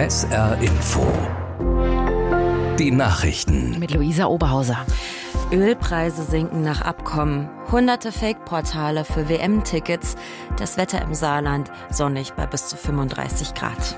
SR Info. Die Nachrichten. Mit Luisa Oberhauser. Ölpreise sinken nach Abkommen. Hunderte Fake-Portale für WM-Tickets. Das Wetter im Saarland sonnig bei bis zu 35 Grad.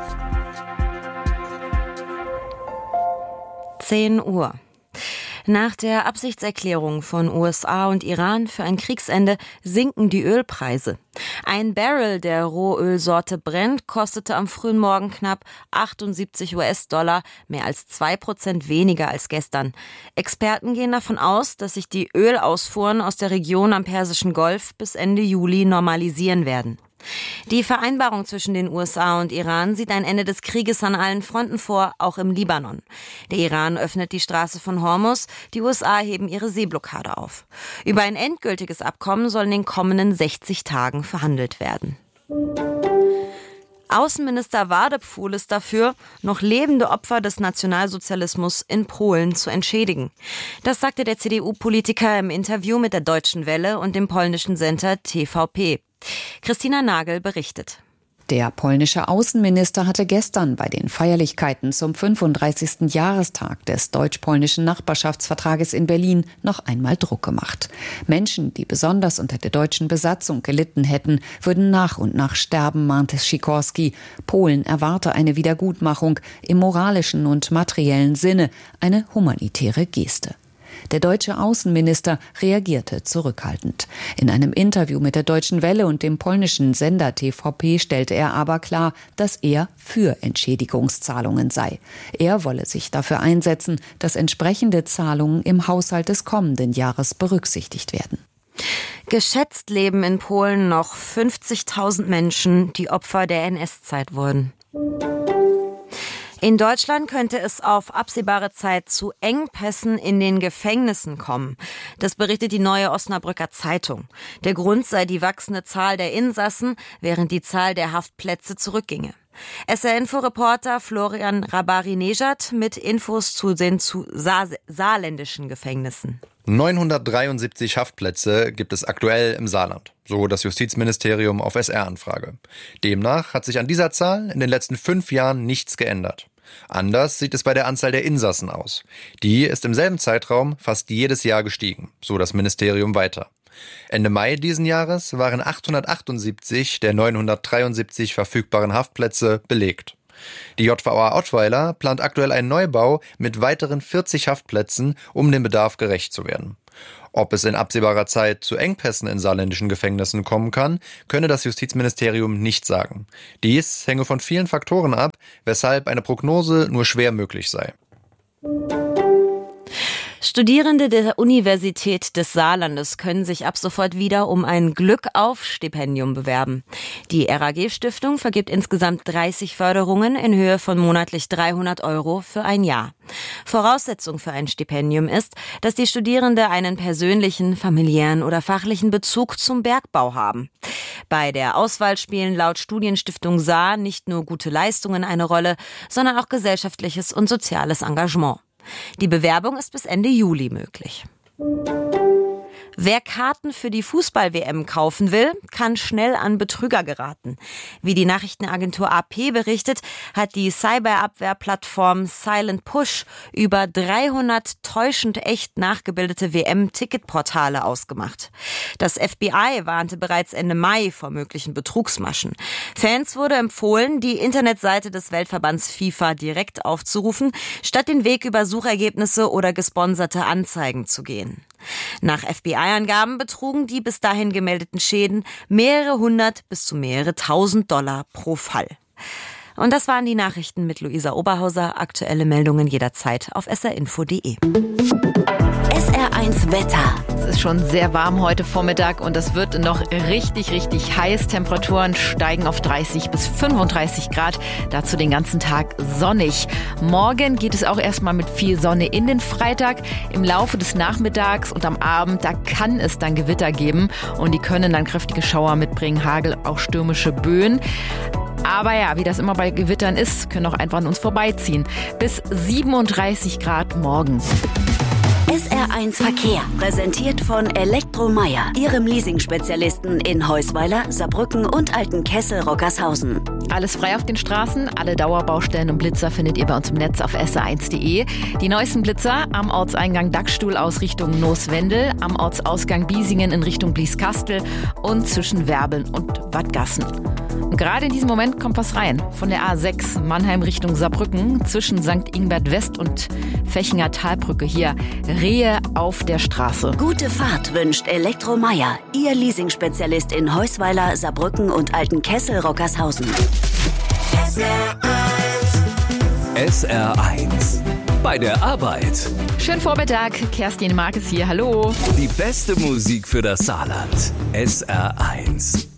10 Uhr. Nach der Absichtserklärung von USA und Iran für ein Kriegsende sinken die Ölpreise. Ein Barrel der Rohölsorte Brent kostete am frühen Morgen knapp 78 US-Dollar, mehr als 2% weniger als gestern. Experten gehen davon aus, dass sich die Ölausfuhren aus der Region am Persischen Golf bis Ende Juli normalisieren werden. Die Vereinbarung zwischen den USA und Iran sieht ein Ende des Krieges an allen Fronten vor, auch im Libanon. Der Iran öffnet die Straße von Hormuz, die USA heben ihre Seeblockade auf. Über ein endgültiges Abkommen soll in den kommenden 60 Tagen verhandelt werden. Außenminister Wadepfuhl ist dafür, noch lebende Opfer des Nationalsozialismus in Polen zu entschädigen. Das sagte der CDU-Politiker im Interview mit der Deutschen Welle und dem polnischen Sender TVP. Christina Nagel berichtet. Der polnische Außenminister hatte gestern bei den Feierlichkeiten zum 35. Jahrestag des deutsch-polnischen Nachbarschaftsvertrages in Berlin noch einmal Druck gemacht. Menschen, die besonders unter der deutschen Besatzung gelitten hätten, würden nach und nach sterben, mahnte Sikorski. Polen erwarte eine Wiedergutmachung im moralischen und materiellen Sinne, eine humanitäre Geste. Der deutsche Außenminister reagierte zurückhaltend. In einem Interview mit der Deutschen Welle und dem polnischen Sender TVP stellte er aber klar, dass er für Entschädigungszahlungen sei. Er wolle sich dafür einsetzen, dass entsprechende Zahlungen im Haushalt des kommenden Jahres berücksichtigt werden. Geschätzt leben in Polen noch 50.000 Menschen, die Opfer der NS-Zeit wurden. In Deutschland könnte es auf absehbare Zeit zu Engpässen in den Gefängnissen kommen. Das berichtet die Neue Osnabrücker Zeitung. Der Grund sei die wachsende Zahl der Insassen, während die Zahl der Haftplätze zurückginge. SR-Info-Reporter Florian Rabari-Nejad mit Infos zu den saarländischen Gefängnissen. 973 Haftplätze gibt es aktuell im Saarland, so das Justizministerium auf SR-Anfrage. Demnach hat sich an dieser Zahl in den letzten 5 Jahren nichts geändert. Anders sieht es bei der Anzahl der Insassen aus. Die ist im selben Zeitraum fast jedes Jahr gestiegen, so das Ministerium weiter. Ende Mai diesen Jahres waren 878 der 973 verfügbaren Haftplätze belegt. Die JVA Ottweiler plant aktuell einen Neubau mit weiteren 40 Haftplätzen, um dem Bedarf gerecht zu werden. Ob es in absehbarer Zeit zu Engpässen in saarländischen Gefängnissen kommen kann, könne das Justizministerium nicht sagen. Dies hänge von vielen Faktoren ab, weshalb eine Prognose nur schwer möglich sei. Studierende der Universität des Saarlandes können sich ab sofort wieder um ein Glück-auf-Stipendium bewerben. Die RAG-Stiftung vergibt insgesamt 30 Förderungen in Höhe von monatlich 300 € für ein Jahr. Voraussetzung für ein Stipendium ist, dass die Studierende einen persönlichen, familiären oder fachlichen Bezug zum Bergbau haben. Bei der Auswahl spielen laut Studienstiftung Saar nicht nur gute Leistungen eine Rolle, sondern auch gesellschaftliches und soziales Engagement. Die Bewerbung ist bis Ende Juli möglich. Wer Karten für die Fußball-WM kaufen will, kann schnell an Betrüger geraten. Wie die Nachrichtenagentur AP berichtet, hat die Cyberabwehrplattform Silent Push über 300 täuschend echt nachgebildete WM-Ticketportale ausgemacht. Das FBI warnte bereits Ende Mai vor möglichen Betrugsmaschen. Fans wurde empfohlen, die Internetseite des Weltverbands FIFA direkt aufzurufen, statt den Weg über Suchergebnisse oder gesponserte Anzeigen zu gehen. Nach FBI-Angaben betrugen die bis dahin gemeldeten Schäden mehrere hundert bis zu mehrere tausend $1000 pro Fall. Und das waren die Nachrichten mit Luisa Oberhauser. Aktuelle Meldungen jederzeit auf srinfo.de. SR1 Wetter. Es ist schon sehr warm heute Vormittag und es wird noch richtig, richtig heiß. Temperaturen steigen auf 30 bis 35 Grad. Dazu den ganzen Tag sonnig. Morgen geht es auch erstmal mit viel Sonne in den Freitag. Im Laufe des Nachmittags und am Abend, da kann es dann Gewitter geben. Und die können dann kräftige Schauer mitbringen, Hagel, auch stürmische Böen. Aber ja, wie das immer bei Gewittern ist, können auch einfach an uns vorbeiziehen. Bis 37 Grad morgens. SR1 Verkehr, präsentiert von Elektromeyer, Ihrem Leasing-Spezialisten in Heusweiler, Saarbrücken und Altenkessel-Rockershausen. Alles frei auf den Straßen, alle Dauerbaustellen und Blitzer findet ihr bei uns im Netz auf sr1.de. Die neuesten Blitzer am Ortseingang Dachstuhl aus Richtung Nooswendel, am Ortsausgang Biesingen in Richtung Blieskastel und zwischen Werbeln und Wattgassen. Und gerade in diesem Moment kommt was rein. Von der A6 Mannheim Richtung Saarbrücken zwischen St. Ingbert West und Fechinger Talbrücke. Hier Rehe auf der Straße. Gute Fahrt wünscht Elektromeier, Ihr Leasing-Spezialist in Heusweiler, Saarbrücken und Altenkessel-Rockershausen. SR1 bei der Arbeit. Schönen Vormittag, Kerstin Markes hier, hallo. Die beste Musik für das Saarland. SR1.